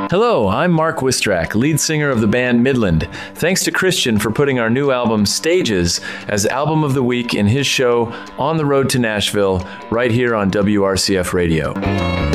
Hello, I'm Mark Wistrak, lead singer of the band Midland. Thanks to Christian for putting our new album, Stages, as Album of the Week in his show On the Road to Nashville, right here on WRCF Radio.